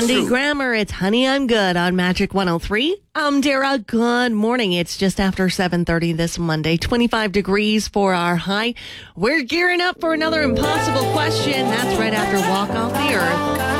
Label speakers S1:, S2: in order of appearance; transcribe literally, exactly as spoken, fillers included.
S1: Andy
S2: true.
S1: Grammer, it's Honey, I'm Good on Magic one oh three. I'm Dara. Good morning. It's just after seven thirty this Monday, twenty-five degrees for our high. We're gearing up for another impossible question. That's right after Walk Off the Earth.